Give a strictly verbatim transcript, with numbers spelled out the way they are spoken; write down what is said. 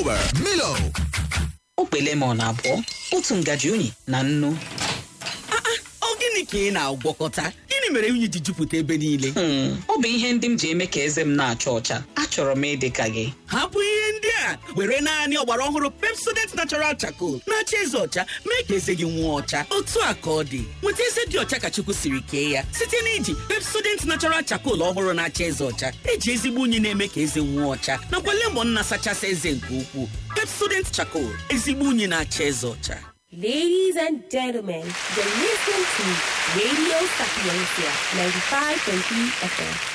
power. Milo. Okpe lemon abụọ, otu ngaji unyi na nnu. Ọ gịnị ka ị na-agwọkọta? Gịnị mere unyi ji jupụta ebe niile? Hmm, ọ bụ ihe ndị m ji eme ka eze m na-acha ọcha. Achọrọ m ịdị ka gị. Hapụ ihe ndị a, were naanị ọgbara ọhụrụ Pepsodent Natural Charcoal na-acha eze ọcha mee ka eze gị nwụọ ọcha. Otu a ka ọ dị, nweta eze dị ọcha ka Chukwu siri kee ya site n'iji Pepsodent Natural Charcoal ọhụrụ na-acha eze ọcha, eji ezigbo unyi na-eme ka eze nwụọ ọcha, nakwa lemon na-asachasị eze nke ukwuu. Pepsodent Charcoal, ezigbo unyi na-acha eze ọcha. Ladies and gentlemen, you're listening to Radio Sapiencia ninety-five point three F M.